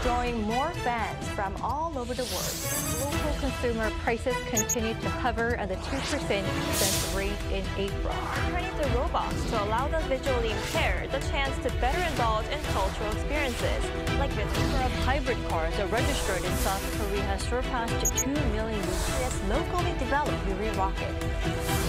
drawing more fans from all over the world. Local consumer prices continue to hover at the 2% cent rate in April. Turning to robots to allow the visually impaired the chance to better indulge in cultural experiences. Like the number of hybrid cars are registered in South Korea has surpassed 2 million with this locally developed Yuri rocket.